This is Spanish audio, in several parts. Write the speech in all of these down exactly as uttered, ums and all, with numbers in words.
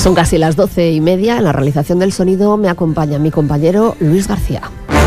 Son casi las doce y media. En la realización del sonido me acompaña mi compañero Luis García.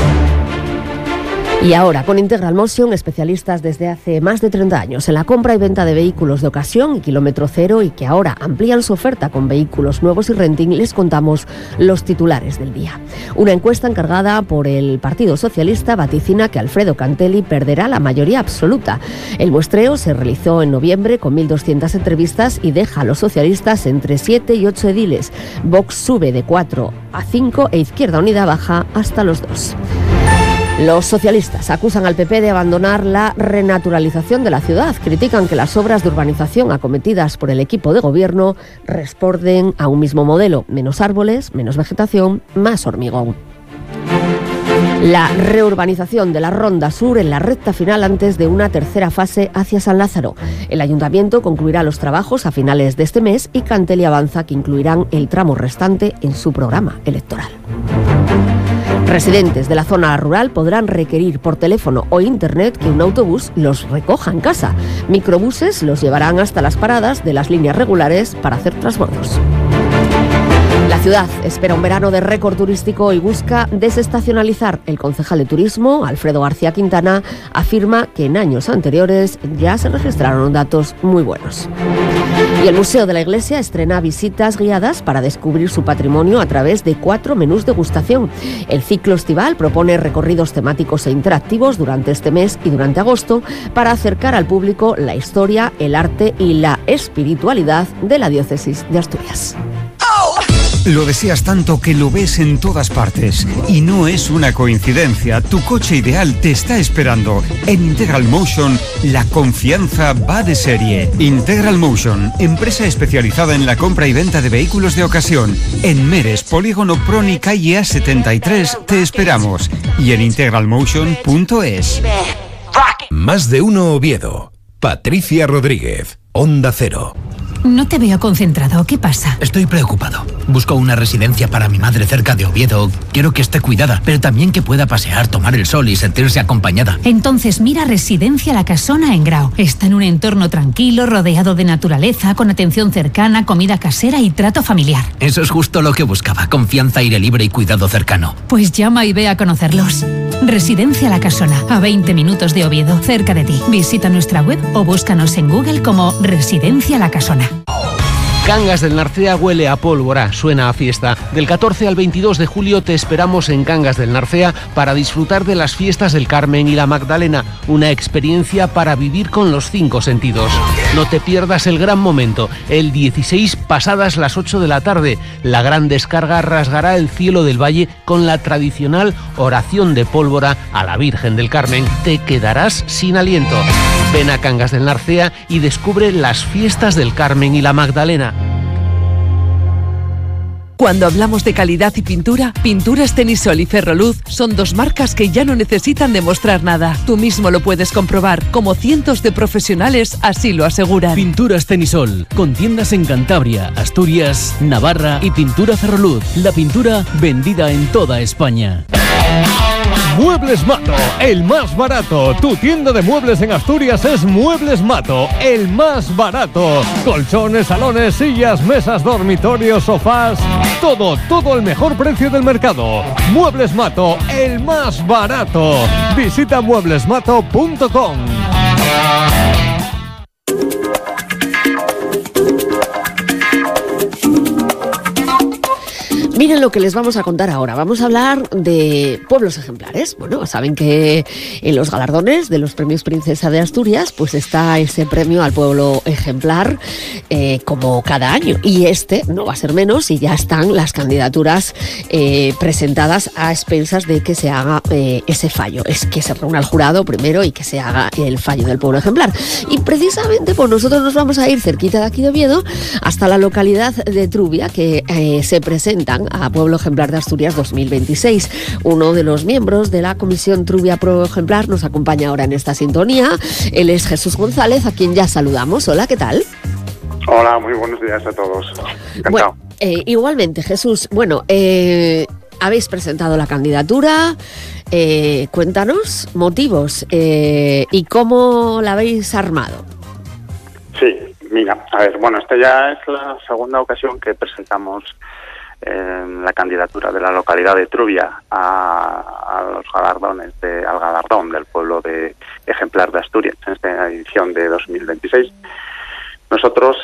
Y ahora, con Integral Motion, especialistas desde hace más de treinta años en la compra y venta de vehículos de ocasión y kilómetro cero, y que ahora amplían su oferta con vehículos nuevos y renting, les contamos los titulares del día. Una encuesta encargada por el Partido Socialista vaticina que Alfredo Cantelli perderá la mayoría absoluta. El muestreo se realizó en noviembre con mil doscientas entrevistas y deja a los socialistas entre siete y ocho ediles. Vox sube de cuatro a cinco e Izquierda Unida baja hasta los dos. Los socialistas acusan al P P de abandonar la renaturalización de la ciudad. Critican que las obras de urbanización acometidas por el equipo de gobierno responden a un mismo modelo: menos árboles, menos vegetación, más hormigón. La reurbanización de la Ronda Sur en la recta final antes de una tercera fase hacia San Lázaro. El ayuntamiento concluirá los trabajos a finales de este mes y Cantelli avanza que incluirán el tramo restante en su programa electoral. Residentes de la zona rural podrán requerir por teléfono o internet que un autobús los recoja en casa. Microbuses los llevarán hasta las paradas de las líneas regulares para hacer transbordos. La ciudad espera un verano de récord turístico y busca desestacionalizar. El concejal de turismo, Alfredo García Quintana, afirma que en años anteriores ya se registraron datos muy buenos. Y el Museo de la Iglesia estrena visitas guiadas para descubrir su patrimonio a través de cuatro menús de degustación. El ciclo estival propone recorridos temáticos e interactivos durante este mes y durante agosto para acercar al público la historia, el arte y la espiritualidad de la diócesis de Asturias. Lo deseas tanto que lo ves en todas partes. Y no es una coincidencia. Tu coche ideal te está esperando. En Integral Motion, la confianza va de serie. Integral Motion, empresa especializada en la compra y venta de vehículos de ocasión. En Meres, Polígono Proni, calle A setenta y tres, te esperamos. Y en integral motion punto es. Más de uno Oviedo. Patricia Rodríguez, Onda Cero. No te veo concentrado, ¿qué pasa? Estoy preocupado. Busco una residencia para mi madre cerca de Oviedo. Quiero que esté cuidada, pero también que pueda pasear, tomar el sol y sentirse acompañada. Entonces mira Residencia La Casona en Grao. Está en un entorno tranquilo, rodeado de naturaleza, con atención cercana, comida casera y trato familiar. Eso es justo lo que buscaba: confianza, aire libre y cuidado cercano. Pues llama y ve a conocerlos. Residencia La Casona, a veinte minutos de Oviedo, cerca de ti. Visita nuestra web o búscanos en Google como Residencia La Casona. Cangas del Narcea huele a pólvora, suena a fiesta. Del catorce al veintidós de julio te esperamos en Cangas del Narcea para disfrutar de las fiestas del Carmen y la Magdalena, una experiencia para vivir con los cinco sentidos. No te pierdas el gran momento, el dieciséis pasadas las ocho de la tarde. La gran descarga rasgará el cielo del valle con la tradicional oración de pólvora a la Virgen del Carmen. Te quedarás sin aliento. Ven a Cangas del Narcea y descubre las fiestas del Carmen y la Magdalena. Cuando hablamos de calidad y pintura, Pinturas Tenisol y Ferroluz son dos marcas que ya no necesitan demostrar nada. Tú mismo lo puedes comprobar, como cientos de profesionales así lo aseguran. Pinturas Tenisol, con tiendas en Cantabria, Asturias, Navarra y Pintura Ferroluz, la pintura vendida en toda España. Muebles Mato, el más barato. Tu tienda de muebles en Asturias es Muebles Mato, el más barato. Colchones, salones, sillas, mesas, dormitorios, sofás. Todo, todo el mejor precio del mercado. Muebles Mato, el más barato. Visita muebles mato punto com. Miren lo que les vamos a contar ahora. Vamos a hablar de pueblos ejemplares. Bueno, saben que en los galardones de los premios Princesa de Asturias, pues está ese premio al pueblo ejemplar eh, como cada año. Y este no va a ser menos, y ya están las candidaturas eh, presentadas a expensas de que se haga eh, ese fallo. Es que se reúna el jurado primero y que se haga el fallo del pueblo ejemplar. Y precisamente pues nosotros nos vamos a ir cerquita de aquí de Oviedo hasta la localidad de Trubia, que eh, se presentan a Pueblo Ejemplar de Asturias dos mil veintiséis. Uno de los miembros de la Comisión Trubia Pro Ejemplar nos acompaña ahora en esta sintonía. Él es Jesús González, a quien ya saludamos. Hola, ¿qué tal? Hola, muy buenos días a todos. Encantado. Bueno, eh, igualmente, Jesús. Bueno, eh, habéis presentado la candidatura. Eh, cuéntanos motivos eh, y cómo la habéis armado. Sí, Mira, a ver, bueno, esta ya es la segunda ocasión que presentamos eh, la candidatura de la localidad de Trubia a, a los galardones, de, al galardón del pueblo de ejemplar de Asturias en esta edición de dos mil veintiséis. Nosotros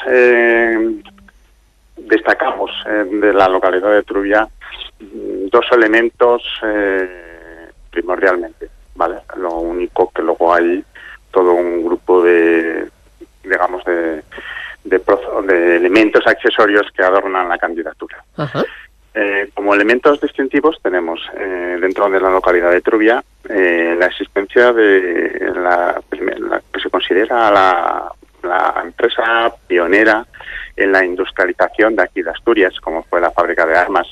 eh, destacamos eh, de la localidad de Trubia dos elementos eh, primordialmente, ¿vale? Lo único que luego hay todo un grupo de, digamos, de, de, de elementos accesorios que adornan la candidatura. Ajá. Eh, como elementos distintivos tenemos eh, dentro de la localidad de Trubia eh, la existencia de la, la que se considera la, la empresa pionera en la industrialización de aquí de Asturias, como fue la fábrica de armas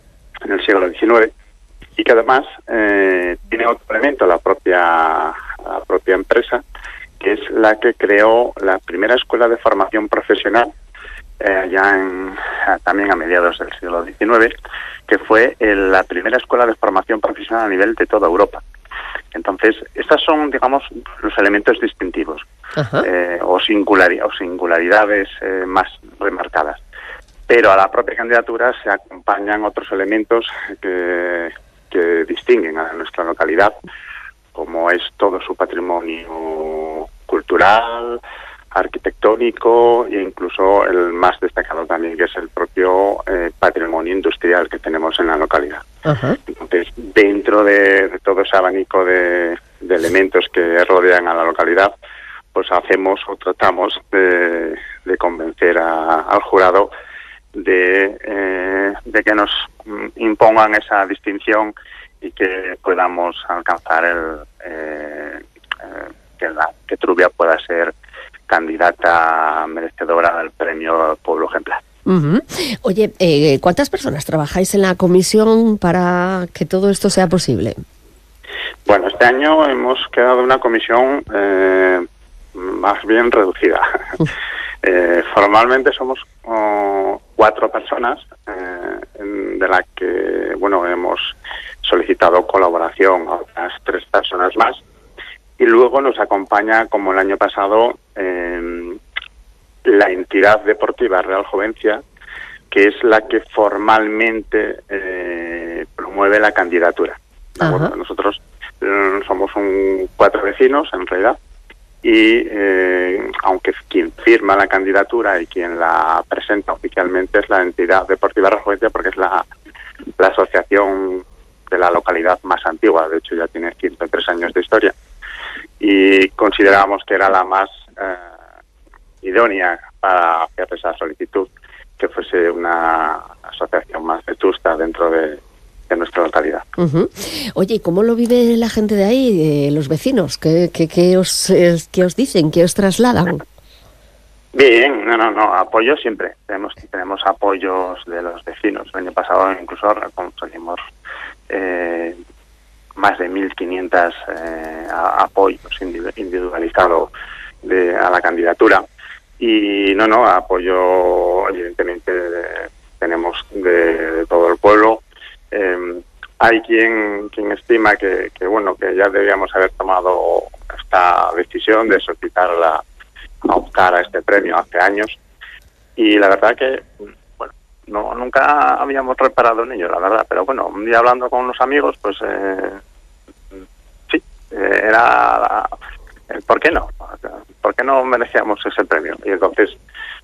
en el siglo diecinueve, y que además eh, tiene otro elemento, la propia, la propia empresa, que es la que creó la primera escuela de formación profesional eh, ya en, también a mediados del siglo diecinueve, que fue el, la primera escuela de formación profesional a nivel de toda Europa. Entonces, estos son, digamos, los elementos distintivos eh, o, singulari o singularidades eh, más remarcadas. Pero a la propia candidatura se acompañan otros elementos que, que distinguen a nuestra localidad, como es todo su patrimonio cultural, arquitectónico e incluso el más destacado también, que es el propio eh, patrimonio industrial que tenemos en la localidad. Ajá. Entonces, dentro de, de todo ese abanico de, de elementos que rodean a la localidad, pues hacemos o tratamos de, de convencer a, al jurado de, eh, de que nos impongan esa distinción y que podamos alcanzar el eh, eh, que, la, que Trubia pueda ser candidata merecedora del premio Pueblo Ejemplar. Uh-huh. Oye, eh, ¿cuántas personas trabajáis en la comisión para que todo esto sea posible? Bueno, este año hemos quedado una comisión eh, más bien reducida. Uh. eh, formalmente somos oh, cuatro personas, eh, de las que, bueno, hemos solicitado colaboración a otras tres personas más. Y luego nos acompaña, como el año pasado, eh, la entidad deportiva Real Jovencia, que es la que formalmente eh, promueve la candidatura. Bueno, nosotros eh, somos un, cuatro vecinos, en realidad, y eh, aunque quien firma la candidatura y quien la presenta oficialmente es la entidad deportiva Real Jovencia, porque es la, la asociación de la localidad más antigua. De hecho, ya tiene ciento tres años de historia. Y considerábamos que era la más eh, idónea para hacer esa solicitud, que fuese una asociación más vetusta dentro de, de nuestra localidad. Uh-huh. Oye, ¿y cómo lo vive la gente de ahí, eh, los vecinos? ¿Qué, qué, qué, os, eh, ¿Qué os dicen? ¿Qué os trasladan? Bien, no, no, no, apoyo siempre. Tenemos, tenemos apoyos de los vecinos. El año pasado incluso conseguimos Eh, más de mil quinientos eh, apoyos individualizados de, a la candidatura. Y no, no, apoyo evidentemente de, tenemos de, de todo el pueblo. Eh, hay quien quien estima que, que, bueno, que ya debíamos haber tomado esta decisión de solicitarla a optar a este premio hace años. Y la verdad que, bueno, no nunca habíamos reparado en ello, la verdad, pero bueno, un día hablando con unos amigos, pues eh, sí, eh, era el por qué no, por qué no merecíamos ese premio. Y entonces,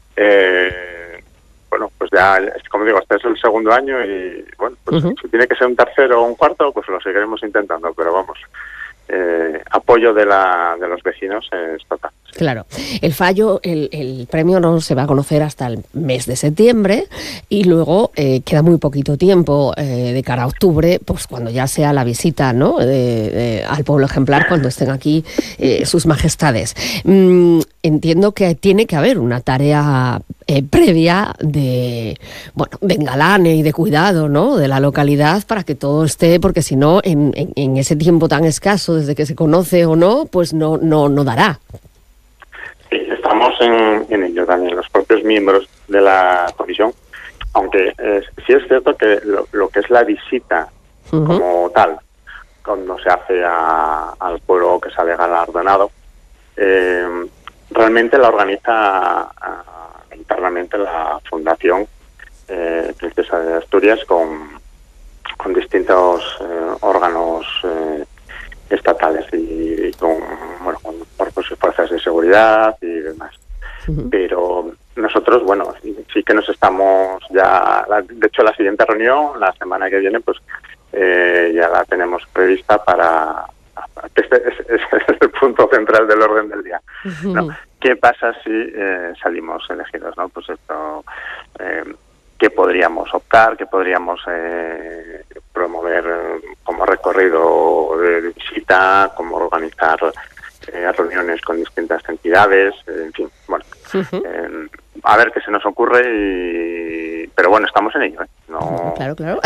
eh, bueno, pues ya, como digo, este es el segundo año y bueno, pues uh-huh. si tiene que ser un tercero o un cuarto, pues lo seguiremos intentando, pero vamos, eh, apoyo de la de los vecinos es total. Sí. Claro, el fallo, el, el premio no se va a conocer hasta el mes de septiembre y luego eh, queda muy poquito tiempo eh, de cara a octubre, pues cuando ya sea la visita, ¿no?, de, de, al pueblo ejemplar, cuando estén aquí eh, sus majestades. Mm, entiendo que tiene que haber una tarea eh, previa de, bueno, de engalane y de cuidado, ¿no?, de la localidad para que todo esté, porque si no, en, en, en ese tiempo tan escaso desde que se conoce o no, pues no, no, no dará. Sí, estamos en, en ello también, los propios miembros de la comisión, aunque eh, sí es cierto que lo, lo que es la visita uh-huh. como tal, cuando se hace a, al pueblo que sale galardonado, eh, realmente la organiza uh, internamente la Fundación eh, Princesa de Asturias con, con distintos eh, órganos eh, estatales y, y con, bueno, con cuerpos y fuerzas de seguridad y demás. Uh-huh. Pero nosotros, bueno, sí que nos estamos ya, la, de hecho la siguiente reunión, la semana que viene, pues eh, ya la tenemos prevista para, este es, es, es el punto central del orden del día, uh-huh. ¿no? ¿Qué pasa si eh, salimos elegidos, no? Pues esto, eh, ¿qué podríamos optar? ¿Qué podríamos eh, promover como recorrido de visita? ¿Cómo organizar eh, reuniones con distintas entidades? Eh, en fin, bueno, uh-huh. eh, a ver qué se nos ocurre, y... pero bueno, estamos en ello, ¿eh? No... Claro, claro.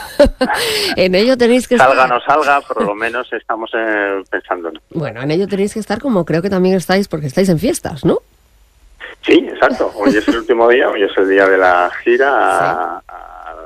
En ello tenéis que salga estar... no salga, por lo menos estamos eh, pensando. Bueno, en ello tenéis que estar, como creo que también estáis, porque estáis en fiestas, ¿no? Sí, exacto. Hoy es el último día, hoy es el día de la gira a, sí.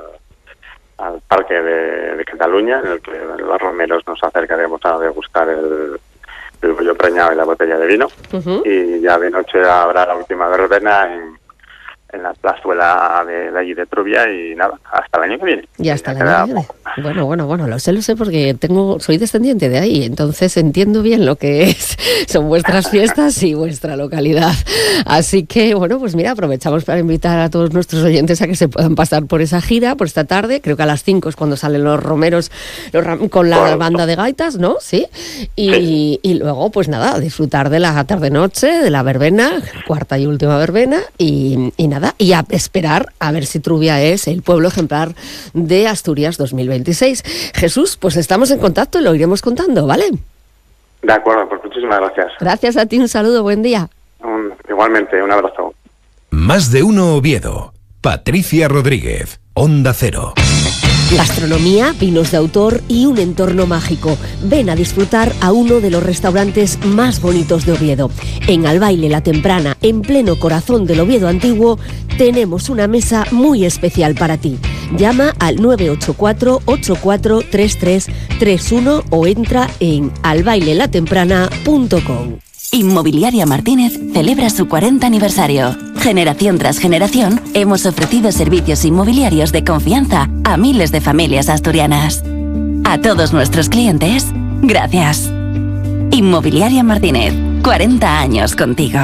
a, al Parque de, de Cataluña, en el que los romeros nos acercaremos a degustar el, el bollo preñado y la botella de vino. Uh-huh. Y ya de noche habrá la última verbena en, en la plazuela de, de allí de Trubia, y nada, hasta el año que viene. Y hasta el año que viene. Bueno, bueno, bueno, lo sé, lo sé porque tengo, soy descendiente de ahí, entonces entiendo bien lo que es, son vuestras fiestas y vuestra localidad. Así que, bueno, pues mira, aprovechamos para invitar a todos nuestros oyentes a que se puedan pasar por esa gira, por esta tarde. Creo que a las cinco es cuando salen los romeros los ram- con la bueno, banda de gaitas, ¿no? Sí. Y, sí. Y luego, pues nada, disfrutar de la tarde-noche, de la verbena, cuarta y última verbena, y, y nada, y a esperar a ver si Trubia es el pueblo ejemplar de Asturias dos mil veintiséis. Jesús, pues estamos en contacto y lo iremos contando, ¿vale? De acuerdo, pues muchísimas gracias. Gracias a ti, un saludo, buen día. Un, igualmente, un abrazo. Más de uno Oviedo. Patricia Rodríguez, Onda Cero. Gastronomía, vinos de autor y un entorno mágico. Ven a disfrutar a uno de los restaurantes más bonitos de Oviedo. En Albaile La Temprana, en pleno corazón del Oviedo antiguo, tenemos una mesa muy especial para ti. Llama al nueve ocho cuatro, ocho cuatro tres tres tres uno o entra en albaile la temprana punto com. Inmobiliaria Martínez celebra su cuarenta aniversario. Generación tras generación, hemos ofrecido servicios inmobiliarios de confianza a miles de familias asturianas. A todos nuestros clientes, gracias. Inmobiliaria Martínez, cuarenta años contigo.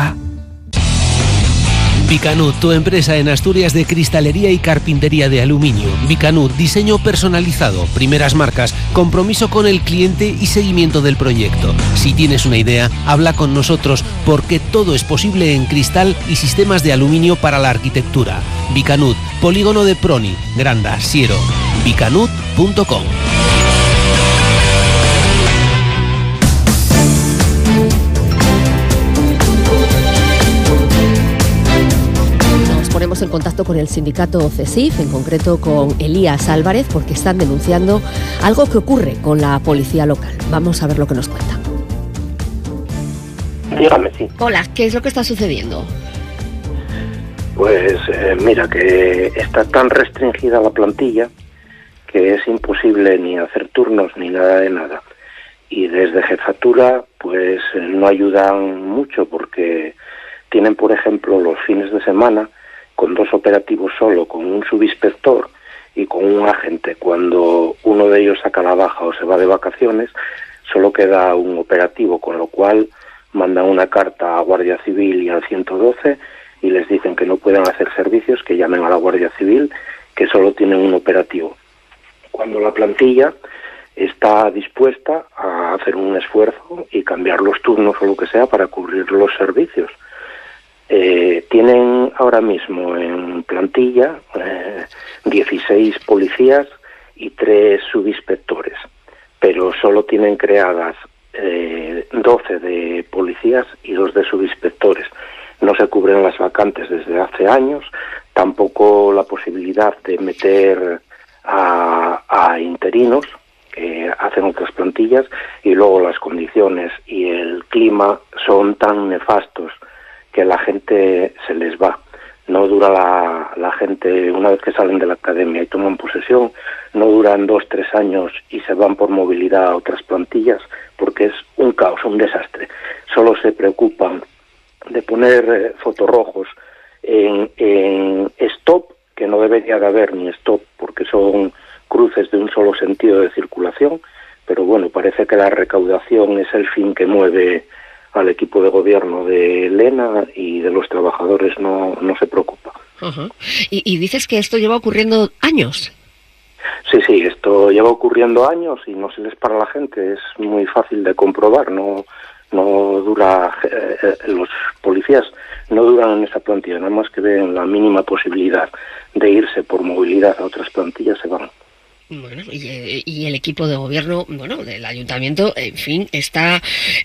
Vicanud, tu empresa en Asturias de cristalería y carpintería de aluminio. Vicanud, diseño personalizado, primeras marcas, compromiso con el cliente y seguimiento del proyecto. Si tienes una idea, habla con nosotros, porque todo es posible en cristal y sistemas de aluminio para la arquitectura. Vicanud, polígono de Proni, Granda, Siero. vicanud punto com. Ponemos en contacto con el sindicato CESIF, en concreto con Elías Álvarez, porque están denunciando algo que ocurre con la policía local. Vamos a ver lo que nos cuentan. Dígame, sí. Hola, ¿qué es lo que está sucediendo? Pues eh, mira, que está tan restringida la plantilla que es imposible ni hacer turnos ni nada de nada. Y desde jefatura pues eh, no ayudan mucho, porque tienen, por ejemplo, los fines de semana con dos operativos solo, con un subinspector y con un agente. Cuando uno de ellos saca la baja o se va de vacaciones, solo queda un operativo, con lo cual mandan una carta a Guardia Civil y al ciento doce y les dicen que no pueden hacer servicios, que llamen a la Guardia Civil, que solo tienen un operativo. Cuando la plantilla está dispuesta a hacer un esfuerzo y cambiar los turnos o lo que sea para cubrir los servicios. Eh, tienen ahora mismo en plantilla eh, dieciséis policías y tres subinspectores, pero solo tienen creadas eh, doce de policías y dos de subinspectores. No se cubren las vacantes desde hace años, tampoco la posibilidad de meter a, a interinos que hacen otras plantillas, y luego las condiciones y el clima son tan nefastos que la gente se les va. No dura la, la gente, una vez que salen de la academia y toman posesión, no duran dos, tres años y se van por movilidad a otras plantillas, porque es un caos, un desastre. Solo se preocupan de poner eh, fotorrojos en, en stop, que no debería de haber ni stop porque son cruces de un solo sentido de circulación, pero bueno, parece que la recaudación es el fin que mueve al equipo de gobierno de Lena y de los trabajadores no, no se preocupa. Uh-huh. ¿Y, y dices que esto lleva ocurriendo años? Sí, sí, esto lleva ocurriendo años y no se les para a la gente, es muy fácil de comprobar, no no dura, eh, los policías no duran en esa plantilla, nada más que ven la mínima posibilidad de irse por movilidad a otras plantillas, se van. Bueno, y, y el equipo de gobierno, bueno, del ayuntamiento, en fin, está,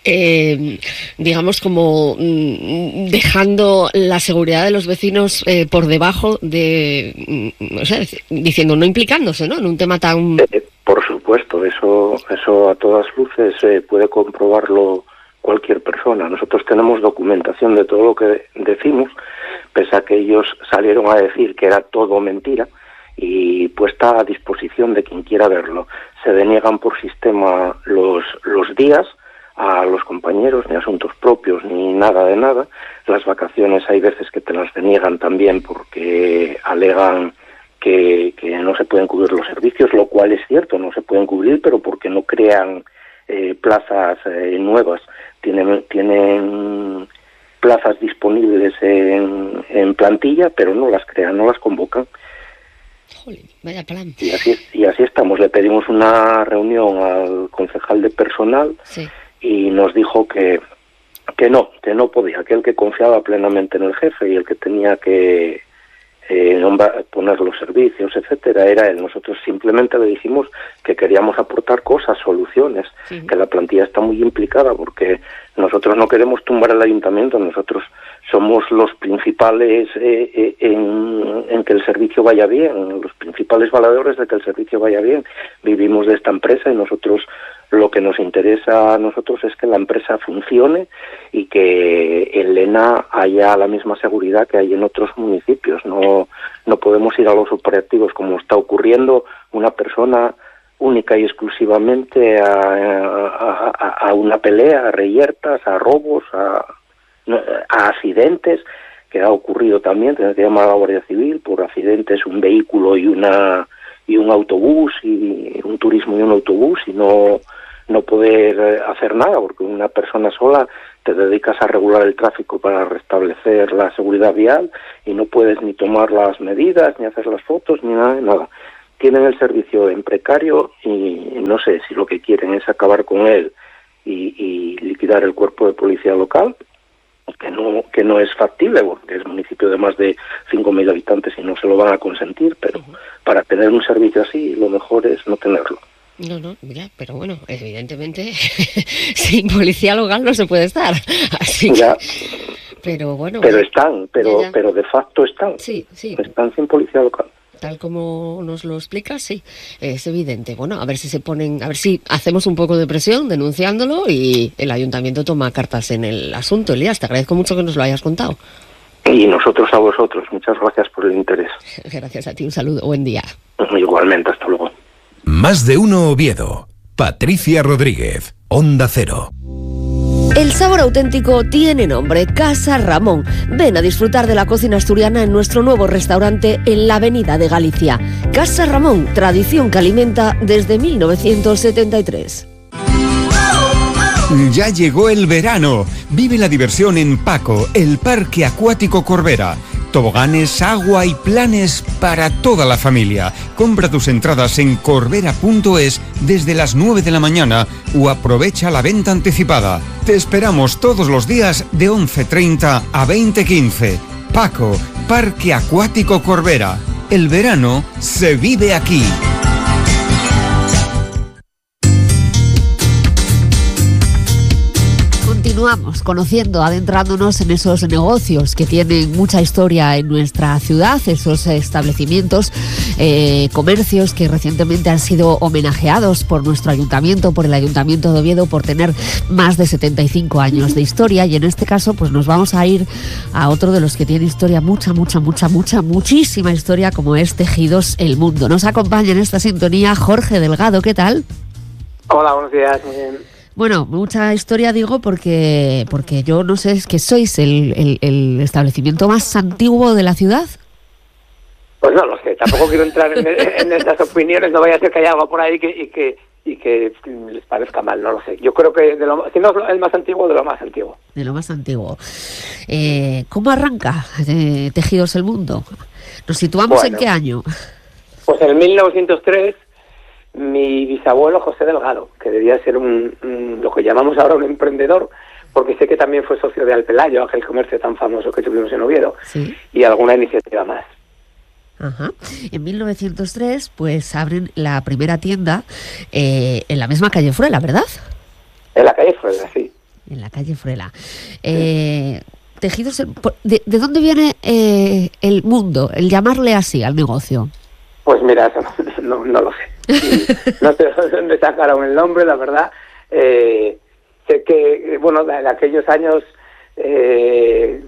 eh, digamos, como mm, dejando la seguridad de los vecinos eh, por debajo de, mm, o sea, diciendo, no implicándose, ¿no?, en un tema tan... Eh, por supuesto, eso, eso a todas luces eh, puede comprobarlo cualquier persona. Nosotros tenemos documentación de todo lo que decimos, pese a que ellos salieron a decir que era todo mentira, y puesta a disposición de quien quiera verlo. Se deniegan por sistema los, los días a los compañeros, ni asuntos propios, ni nada de nada. Las vacaciones hay veces que te las deniegan también porque alegan que, que no se pueden cubrir los servicios, lo cual es cierto, no se pueden cubrir, pero porque no crean eh, plazas eh, nuevas. Tienen, tienen plazas disponibles en, en plantilla, pero no las crean, no las convocan. Jolín, vaya plan. Y así, y así estamos. Le pedimos una reunión al concejal de personal, sí, y nos dijo que, que no, que no podía, que el que confiaba plenamente en el jefe y el que tenía que eh, poner los servicios, etcétera, era él. Nosotros simplemente le dijimos que queríamos aportar cosas, soluciones, sí, que la plantilla está muy implicada porque nosotros no queremos tumbar el ayuntamiento, nosotros somos los principales eh, eh, en, en que el servicio vaya bien, los principales valedores de que el servicio vaya bien. Vivimos de esta empresa y nosotros lo que nos interesa a nosotros es que la empresa funcione y que en Lena haya la misma seguridad que hay en otros municipios. No, no podemos ir a los operativos como está ocurriendo, una persona única y exclusivamente a, a, a, a una pelea, a reyertas, a robos, a... a accidentes, que ha ocurrido también, tener que llamar a la Guardia Civil por accidentes, un vehículo y una y un autobús, y un turismo y un autobús, y no, no poder hacer nada, porque una persona sola te dedicas a regular el tráfico para restablecer la seguridad vial y no puedes ni tomar las medidas, ni hacer las fotos, ni nada de nada. Tienen el servicio en precario y no sé si lo que quieren es acabar con él y, y liquidar el cuerpo de policía local, que no que no es factible porque es un municipio de más de cinco mil habitantes y no se lo van a consentir, pero uh-huh. para tener un servicio así lo mejor es no tenerlo. No, no, mira, pero bueno, evidentemente sin policía local no se puede estar, así ya, que... Pero bueno... Pero están, pero ya, ya. pero de facto están. Sí, sí. Están sin policía local. Tal como nos lo explicas, sí, es evidente. Bueno, a ver si se ponen, a ver si hacemos un poco de presión denunciándolo y el ayuntamiento toma cartas en el asunto. Elías, te agradezco mucho que nos lo hayas contado. Y nosotros a vosotros, muchas gracias por el interés. Gracias a ti, un saludo, buen día. Igualmente, hasta luego. Más de uno Oviedo. Patricia Rodríguez, Onda Cero. El sabor auténtico tiene nombre, Casa Ramón. Ven a disfrutar de la cocina asturiana en nuestro nuevo restaurante en la Avenida de Galicia. Casa Ramón, tradición que alimenta desde mil novecientos setenta y tres. Ya llegó el verano. Vive la diversión en Paco, el Parque Acuático Corbera. Toboganes, agua y planes para toda la familia. Compra tus entradas en corbera punto es desde las nueve de la mañana o aprovecha la venta anticipada. Te esperamos todos los días de once treinta a veinte quince. Paco, Parque Acuático Corbera. El verano se vive aquí. Continuamos conociendo, adentrándonos en esos negocios que tienen mucha historia en nuestra ciudad, esos establecimientos, eh, comercios que recientemente han sido homenajeados por nuestro ayuntamiento, por el Ayuntamiento de Oviedo, por tener más de setenta y cinco años de historia. Y en este caso, pues nos vamos a ir a otro de los que tiene historia, mucha, mucha, mucha, mucha, muchísima historia, como es Tejidos El Mundo. Nos acompaña en esta sintonía Jorge Delgado, ¿qué tal? Hola, buenos días, muy bien. Bueno, mucha historia digo porque porque yo no sé, es que sois el, el, el establecimiento más antiguo de la ciudad. Pues no lo sé, tampoco quiero entrar en, en estas opiniones, no vaya a ser que haya algo por ahí que, y que y que les parezca mal, no lo sé. Yo creo que, de lo, si no es el más antiguo, de lo más antiguo. De lo más antiguo. Eh, ¿Cómo arranca eh, Tejidos el Mundo? ¿Nos situamos bueno, en qué año? Pues en mil novecientos tres, mi bisabuelo José Delgado, que debía ser un, un lo que llamamos ahora un emprendedor, porque sé que también fue socio de Alpelayo, aquel comercio tan famoso que tuvimos en Oviedo, ¿sí? Y alguna iniciativa más. Ajá. En mil novecientos tres, pues abren la primera tienda eh, en la misma calle Fruela, ¿verdad? En la calle Fruela, sí. En la calle Fruela. Eh, sí. Tejidos, ¿de, ¿de dónde viene eh, el mundo, el llamarle así al negocio? Pues mira, eso no, no, no lo sé. No sé dónde sacaron el nombre, la verdad. Eh, sé que, bueno, en aquellos años... Eh,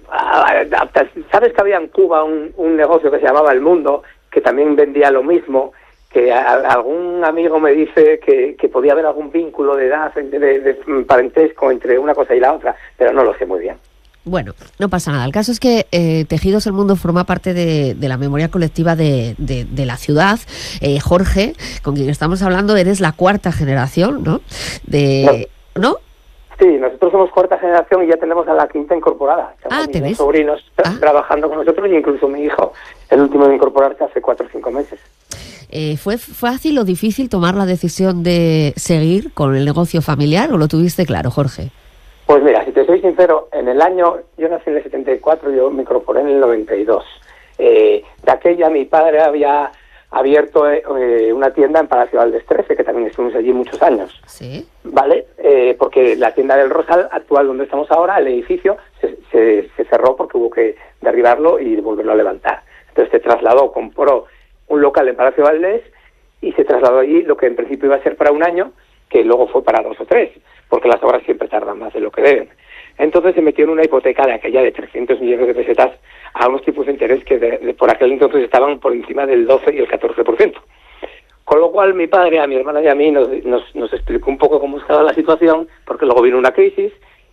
sabes que había en Cuba un, un negocio que se llamaba El Mundo, que también vendía lo mismo, que a, a algún amigo me dice que, que podía haber algún vínculo de edad, de, de, de parentesco entre una cosa y la otra, pero no lo sé muy bien. Bueno, no pasa nada. El caso es que eh, Tejidos el Mundo forma parte de, de la memoria colectiva de, de, de la ciudad. Eh, Jorge, con quien estamos hablando, eres la cuarta generación, ¿no? De, ¿no? Sí, nosotros somos cuarta generación y ya tenemos a la quinta incorporada. Ah, ¿te ves? Sobrinos ah. trabajando con nosotros y incluso mi hijo, el último en incorporarse hace cuatro o cinco meses. Eh, ¿Fue fácil o difícil tomar la decisión de seguir con el negocio familiar o lo tuviste claro, Jorge? Pues mira, si te soy sincero, en el año, yo nací en el setenta y cuatro, yo me incorporé en el noventa y dos. Eh, de aquella mi padre había abierto eh, una tienda en Palacio Valdés trece, que también estuvimos allí muchos años. Sí. ¿Vale? Eh, porque la tienda del Rosal, actual donde estamos ahora, el edificio, se, se, se cerró porque hubo que derribarlo y volverlo a levantar. Entonces se trasladó, compró un local en Palacio Valdés y se trasladó allí lo que en principio iba a ser para un año, que luego fue para dos o tres, porque las obras siempre tardan más de lo que deben. Entonces se metió en una hipoteca de aquella de trescientos millones de pesetas a unos tipos de interés que de, de, por aquel entonces estaban por encima del doce y el catorce por ciento. Con lo cual mi padre, a mi hermana y a mí nos, nos, nos explicó un poco cómo estaba la situación, porque luego vino una crisis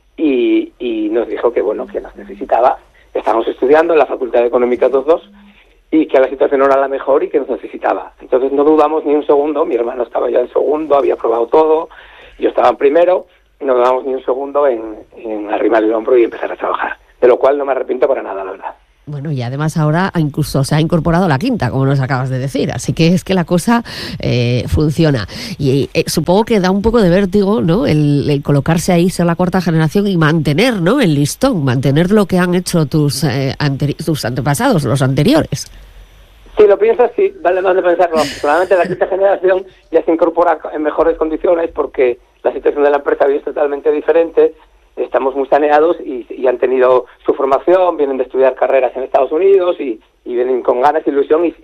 y, y nos dijo que bueno, que nos necesitaba. Estábamos estudiando en la Facultad de Económicas los dos y que la situación no era la mejor y que nos necesitaba. Entonces no dudamos ni un segundo, mi hermano estaba ya en segundo, había probado todo, yo estaba en primero, y no dudamos ni un segundo en, en arrimar el hombro y empezar a trabajar, de lo cual no me arrepiento para nada, la verdad. Bueno, y además ahora incluso se ha incorporado la quinta, como nos acabas de decir, así que es que la cosa eh, funciona. Y eh, supongo que da un poco de vértigo, ¿no?, el, el colocarse ahí, ser la cuarta generación y mantener, ¿no?, el listón, mantener lo que han hecho tus, eh, anteri- tus antepasados, los anteriores. Si lo piensas, sí, vale más de pensarlo. Solamente la quinta generación ya se incorpora en mejores condiciones porque la situación de la empresa hoy es totalmente diferente. Estamos muy saneados y, y han tenido su formación, vienen de estudiar carreras en Estados Unidos y, y vienen con ganas, ilusión y,